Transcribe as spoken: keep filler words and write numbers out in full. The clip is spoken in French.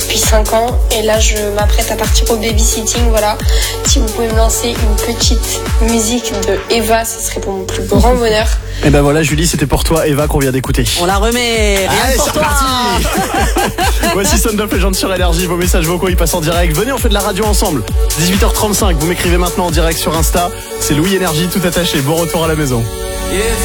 depuis cinq ans et là je m'apprête à partir au babysitting. Voilà, si vous pouvez me lancer une petite musique de Eva, ce serait pour mon plus grand bonheur. Et ben voilà Julie, c'était pour toi Eva qu'on vient d'écouter. On la remet. Rien Allez, pour c'est toi. reparti. Voici Sound of Legend sur Énergie. Vos messages vocaux ils passent en direct. Venez, on fait de la radio ensemble. dix-huit heures trente-cinq, vous m'écrivez maintenant en direct sur Insta. C'est Louis Énergie tout attaché. Bon retour à la maison.